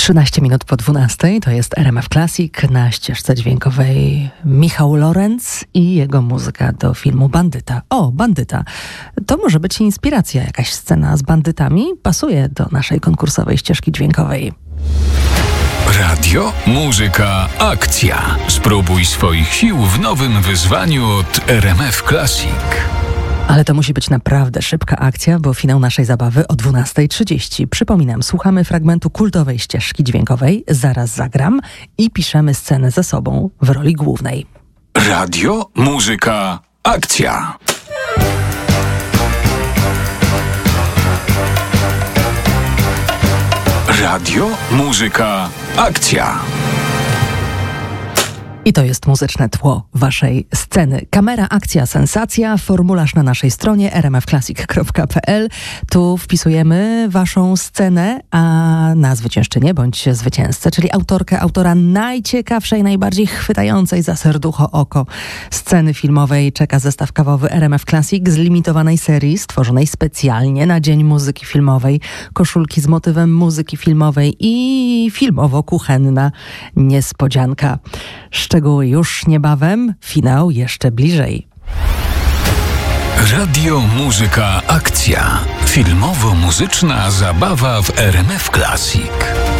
13 minut po 12 to jest RMF Classic, na ścieżce dźwiękowej Michał Lorenz i jego muzyka do filmu Bandyta. O, Bandyta. To może być inspiracja, jakaś scena z bandytami pasuje do naszej konkursowej ścieżki dźwiękowej. Radio, muzyka, akcja. Spróbuj swoich sił w nowym wyzwaniu od RMF Classic. Ale to musi być naprawdę szybka akcja, bo finał naszej zabawy o 12:30. Przypominam, słuchamy fragmentu kultowej ścieżki dźwiękowej, zaraz zagram i piszemy scenę ze sobą w roli głównej. Radio, muzyka, akcja. Radio, muzyka, akcja. I to jest muzyczne tło waszej sceny. Kamera, akcja, sensacja. Formularz na naszej stronie rmfclassic.pl. Tu wpisujemy waszą scenę, a na zwyciężczynię bądź zwycięzcę, czyli autora najciekawszej, najbardziej chwytającej za serducho oko sceny filmowej czeka zestaw kawowy RMF Classic z limitowanej serii, stworzonej specjalnie na Dzień Muzyki Filmowej. Koszulki z motywem muzyki filmowej i filmowo-kuchenna niespodzianka. Szczegóły już niebawem, finał jeszcze bliżej. Radio, muzyka, akcja. Filmowo-muzyczna zabawa w RMF Classic.